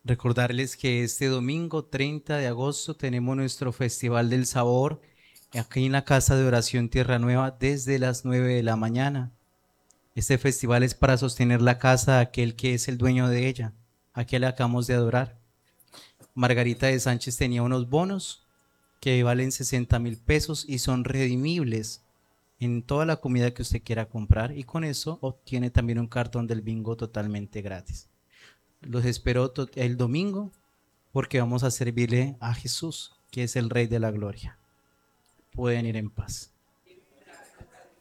Recordarles que este domingo 30 de agosto tenemos nuestro Festival del Sabor aquí en la Casa de Oración Tierra Nueva desde las 9 de la mañana. Este festival es para sostener la casa de aquel que es el dueño de ella, a quien le acabamos de adorar. Margarita de Sánchez tenía unos bonos que valen 60.000 pesos y son redimibles en toda la comida que usted quiera comprar y con eso obtiene también un cartón del bingo totalmente gratis. Los espero el domingo porque vamos a servirle a Jesús, que es el Rey de la Gloria. Pueden ir en paz.